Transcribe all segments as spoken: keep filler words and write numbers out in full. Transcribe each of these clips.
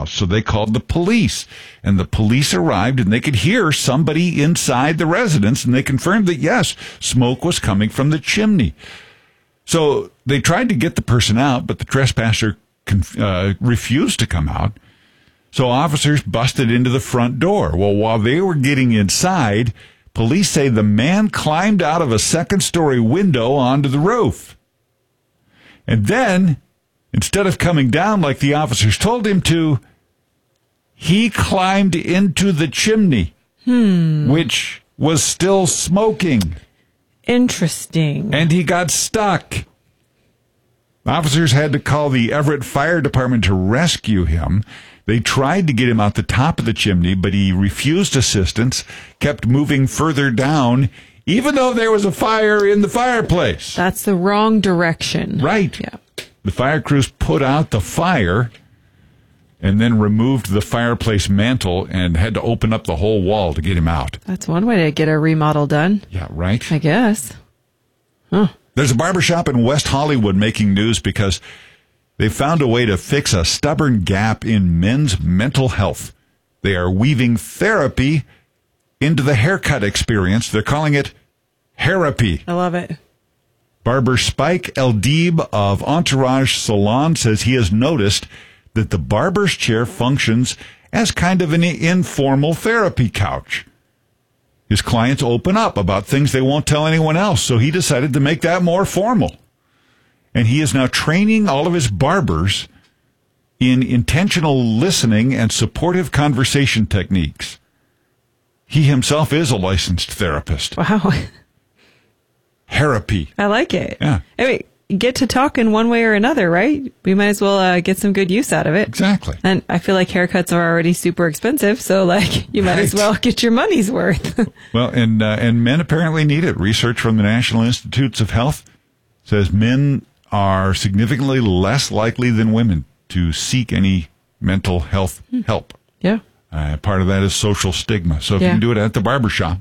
house. So they called the police, and the police arrived, and they could hear somebody inside the residence, and they confirmed that, yes, smoke was coming from the chimney. So they tried to get the person out, but the trespasser uh, refused to come out. So officers busted into the front door. Well, while they were getting inside, police say the man climbed out of a second-story window onto the roof. And then, instead of coming down like the officers told him to, he climbed into the chimney, hmm. which was still smoking. Interesting. And he got stuck. Officers had to call the Everett Fire Department to rescue him. They tried to get him out the top of the chimney, but he refused assistance, kept moving further down, even though there was a fire in the fireplace. That's the wrong direction. Right. Yeah. The fire crews put out the fire and then removed the fireplace mantle and had to open up the whole wall to get him out. That's one way to get a remodel done. Yeah, right. I guess. Huh. There's a barbershop in West Hollywood making news because they found a way to fix a stubborn gap in men's mental health. They are weaving therapy into the haircut experience. They're calling it Hairapy. I love it. Barber Spike Eldib of Entourage Salon says he has noticed that the barber's chair functions as kind of an informal therapy couch. His clients open up about things they won't tell anyone else, so he decided to make that more formal. And he is now training all of his barbers in intentional listening and supportive conversation techniques. He himself is a licensed therapist. Wow. Hairapy. I like it. Yeah. I mean, get to talk in one way or another, right? We might as well uh, get some good use out of it. Exactly. And I feel like haircuts are already super expensive, so like you might Right. as well get your money's worth. Well, and uh, and men apparently need it. Research from the National Institutes of Health says men are significantly less likely than women to seek any mental health help. Yeah. Uh, part of that is social stigma. So if Yeah. you can do it at the barbershop,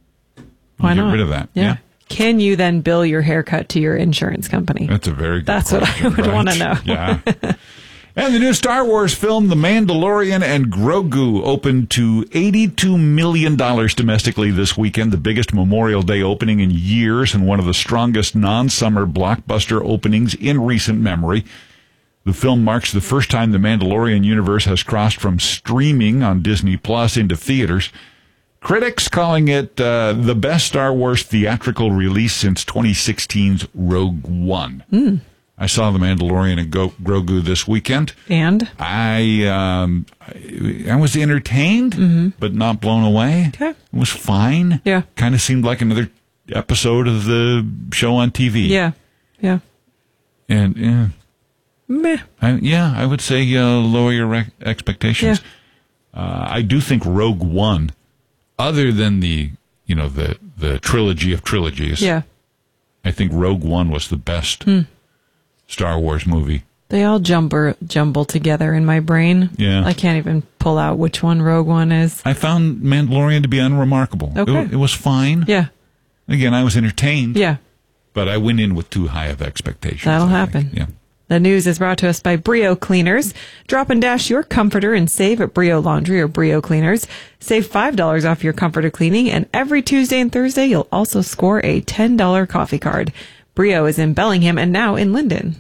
Why get not? rid of that. Yeah. Yeah. Can you then bill your haircut to your insurance company? That's a very good That's question. what I would right? want to know. Yeah. And the new Star Wars film, The Mandalorian and Grogu, opened to eighty-two million dollars domestically this weekend, the biggest Memorial Day opening in years and one of the strongest non-summer blockbuster openings in recent memory. The film marks the first time the Mandalorian universe has crossed from streaming on Disney Plus into theaters. Critics calling it uh, the best Star Wars theatrical release since twenty sixteen's Rogue One. Mm. I saw The Mandalorian and Go- Grogu this weekend. And? I um, I, I was entertained, mm-hmm. but not blown away. Okay. It was fine. Yeah. Kind of seemed like another episode of the show on T V. Yeah. Yeah. And, yeah. Meh. I, yeah, I would say uh, lower your rec- expectations. Yeah. Uh, I do think Rogue One, other than the, you know, the, the trilogy of trilogies, Yeah. I think Rogue One was the best Hmm. Star Wars movie. They all jumble, jumble together in my brain. Yeah. I can't even pull out which one Rogue One is. I found Mandalorian to be unremarkable. Okay. It, it was fine. Yeah. Again, I was entertained. Yeah. But I went in with too high of expectations. That'll I happen. think. Yeah. The news is brought to us by Brio Cleaners. Drop and dash your comforter and save at Brio Laundry or Brio Cleaners. Save five dollars off your comforter cleaning, and every Tuesday and Thursday you'll also score a ten dollars coffee card. Brio is in Bellingham and now in Linden.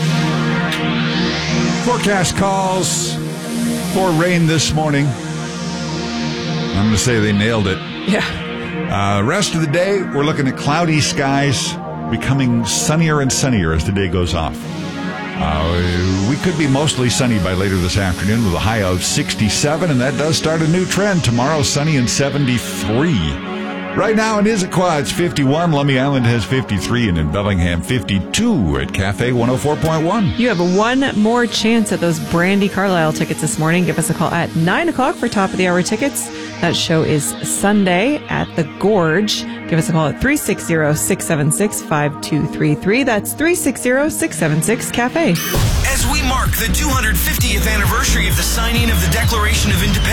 Forecast calls for rain this morning. I'm going to say they nailed it. Yeah. Uh, rest of the day, we're looking at cloudy skies becoming sunnier and sunnier as the day goes off. Uh, we could be mostly sunny by later this afternoon with a high of sixty-seven, and that does start a new trend. Tomorrow, sunny and seventy-three. Right now in Issaquah, it's fifty-one. Lummi Island has fifty-three, and in Bellingham, fifty-two at Cafe one oh four point one. You have one more chance at those Brandy Carlisle tickets this morning. Give us a call at nine o'clock for top of the hour tickets. That show is Sunday at the Gorge. Give us a call at three six zero, six seven six, five two three three. That's three six zero, six seven six, CAFE. As we mark the two hundred fiftieth anniversary of the signing of the Declaration of Independence,